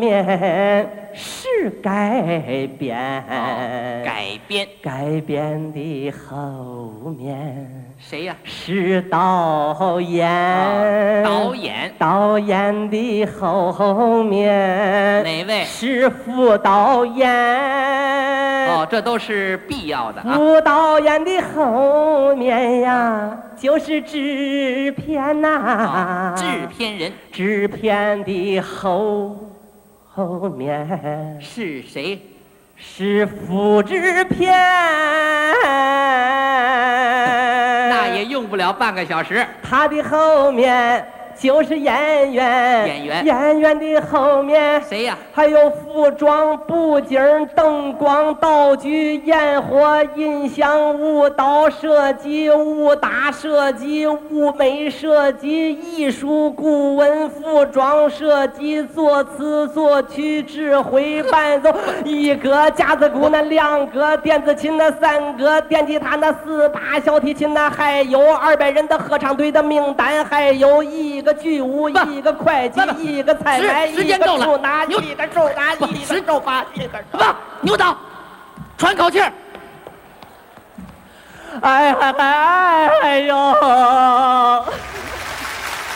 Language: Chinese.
面是改编，改编的后面谁呀？ 是导演，导演的后面哪位？ 是副导演。 哦，这都是必要的啊。 副导演的后面呀，就是制片呐。 制片人。 制片的后面是谁？ 是副制片。 那也用不了半个小时。 他的后面就是演员，演员的后面谁呀？ 还有服装、布景、灯光、道具、烟火、音响、舞蹈设计、武打设计、舞美设计、艺术顾问、服装设计、作词作曲、指挥伴奏，一个架子鼓呢，2个电子琴呢，3个电吉他呢，4把小提琴呢，还有200人的合唱队的名单，还有1个剧务，1个会计，1个采买，1个手拿，1个手拿，1个手把，1个手把。 牛导，喘口气儿。 哎呦！